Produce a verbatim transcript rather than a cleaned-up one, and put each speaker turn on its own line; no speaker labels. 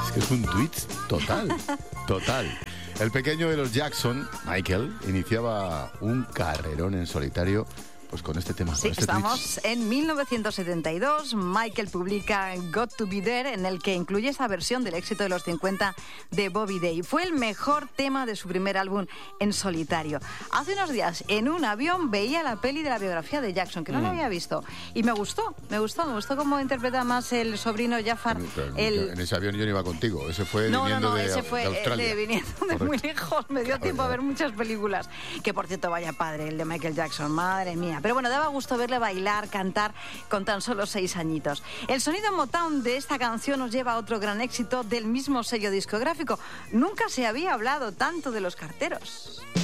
Es que es un tweet total, total. El pequeño de los Jackson, Michael, iniciaba un carrerón en solitario pues con este tema.
Sí,
con este
estamos
tweet.
en mil novecientos setenta y dos. Michael publica Got to Be There, en el que incluye esa versión del éxito de los cincuenta de Bobby Day. Fue el mejor tema de su primer álbum en solitario. Hace unos días, en un avión, veía la peli de la biografía de Jackson, que no
Mm.
la había visto. Y me gustó, me gustó, me gustó cómo interpreta más el sobrino Jafar.
En,
El...
en ese avión yo no iba contigo. Ese fue
No, no,
viniendo
no,
de,
ese fue
de Australia.
de viniendo de muy lejos. Me dio
Claro,
tiempo a
claro.
ver muchas películas. Que, por cierto, vaya padre, el de Michael Jackson. Madre mía. Pero bueno, daba gusto verle bailar, cantar con tan solo seis añitos. El sonido Motown de esta canción nos lleva a otro gran éxito del mismo sello discográfico. Nunca se había hablado tanto de los carteros.